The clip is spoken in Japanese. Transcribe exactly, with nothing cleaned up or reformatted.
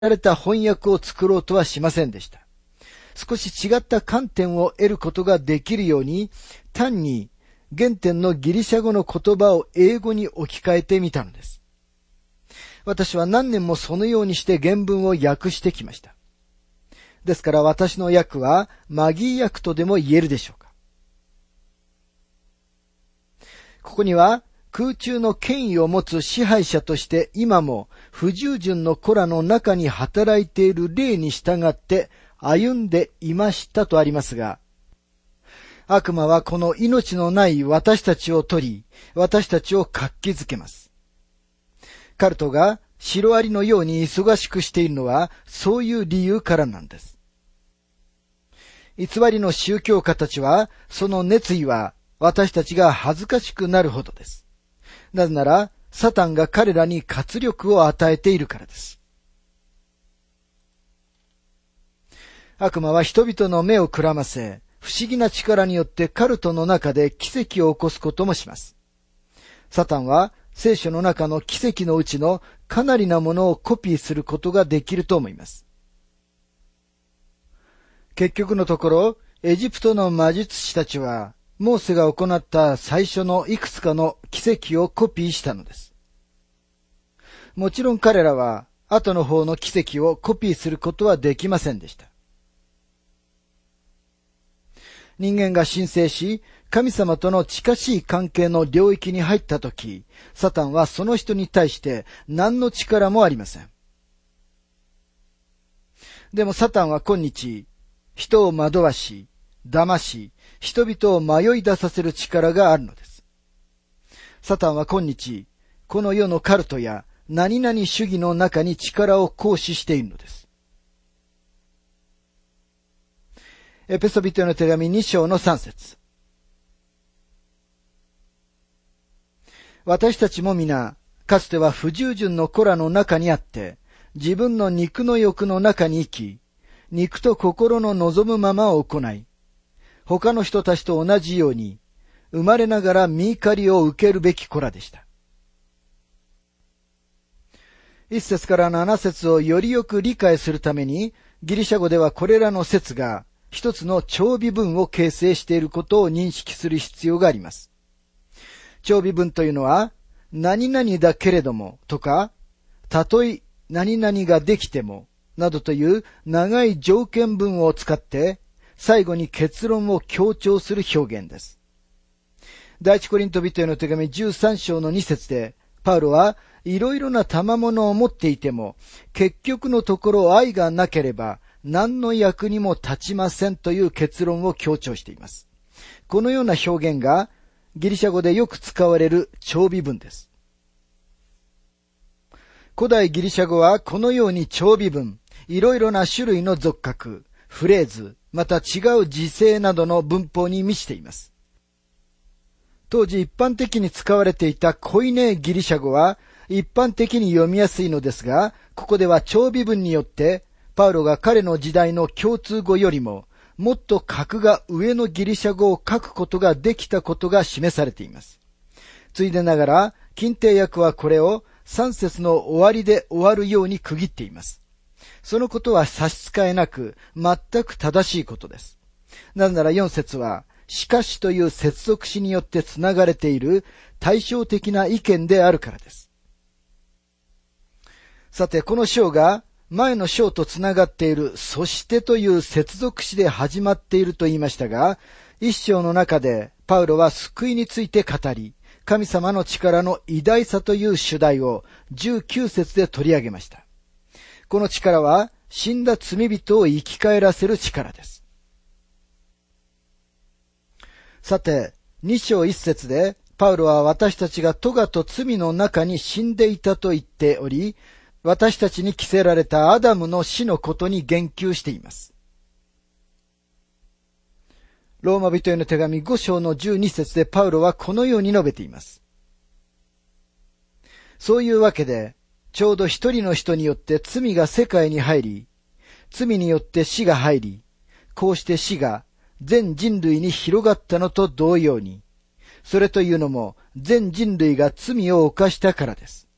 られた翻訳を作ろうとはしませんでした。少し違った観点を得ることができるように、単に原点のギリシャ語の言葉を英語に置き換えてみたのです。私は何年もそのようにして原文を訳してきました。ですから私の訳はマギー訳とでも言えるでしょうか。ここには空中の権威を持つ支配者として今も不従順の子らの中に働いている霊に従って歩んでいましたとありますが、悪魔はこの命のない私たちを取り、私たちを活気づけます。カルトがシロアリのように忙しくしているのはそういう理由からなんです。偽りの宗教家たちはその熱意は私たちが恥ずかしくなるほどです。なぜならサタンが彼らに活力を与えているからです。悪魔は人々の目をくらませ、不思議な力によってカルトの中で奇跡を起こすこともします。サタンは聖書の中の奇跡のうちのかなりなものをコピーすることができると思います。結局のところ、エジプトの魔術師たちは、モーセが行った最初のいくつかの奇跡をコピーしたのです。もちろん彼らは、後の方の奇跡をコピーすることはできませんでした。人間が神聖し、神様との近しい関係の領域に入ったとき、サタンはその人に対して何の力もありません。でもサタンは今日、人を惑わし、騙し、人々を迷い出させる力があるのです。サタンは今日、この世のカルトや何々主義の中に力を行使しているのです。エペソビトへの手紙に章のさん節。私たちも皆、かつては不従順の子らの中にあって、自分の肉の欲の中に生き、肉と心の望むままを行い、他の人たちと同じように、生まれながら身怒りを受けるべき子らでした。一節から七節をよりよく理解するために、ギリシャ語ではこれらの節が、一つの長尾文を形成していることを認識する必要があります。長尾文というのは、何々だけれどもとか、たとえ何々ができてもなどという長い条件文を使って最後に結論を強調する表現です。第一コリント人への手紙じゅうさん章のに節で、パウロはいろいろな賜物を持っていても結局のところ愛がなければ何の役にも立ちませんという結論を強調しています。このような表現がギリシャ語でよく使われる長尾文です。古代ギリシャ語はこのように長尾文、いろいろな種類の俗格、フレーズ、また違う時制などの文法に満ちています。当時一般的に使われていたコイネギリシャ語は一般的に読みやすいのですが、ここでは長尾文によってパウロが彼の時代の共通語よりももっと格が上のギリシャ語を書くことができたことが示されています。ついでながら、近帝訳はこれをさん節の終わりで終わるように区切っています。そのことは差し支えなく、全く正しいことです。なぜならよん節は、しかしという接続詞によってつながれている対照的な意見であるからです。さて、この章が前の章とつながっているそしてという接続詞で始まっていると言いましたが、一章の中でパウロは救いについて語り、神様の力の偉大さという主題をじゅうきゅう節で取り上げました。この力は死んだ罪人を生き返らせる力です。さて、に章いち節でパウロは私たちが咎と罪の中に死んでいたと言っており、私たちに着せられたアダムの死のことに言及しています。ローマ人への手紙ご章のじゅうに節でパウロはこのように述べています。そういうわけで、ちょうど一人の人によって罪が世界に入り、罪によって死が入り、こうして死が全人類に広がったのと同様に、それというのも全人類が罪を犯したからです。